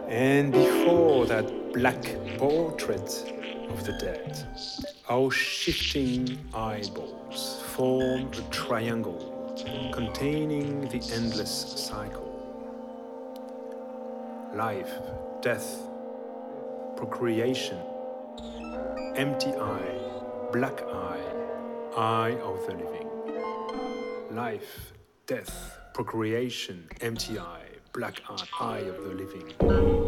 And before that black portrait of the dead, our shifting eyeballs form a triangle containing the endless cycle. Life, death, procreation, empty eye, black eye, eye of the living. Life, death, procreation, empty eye, black eye of the living.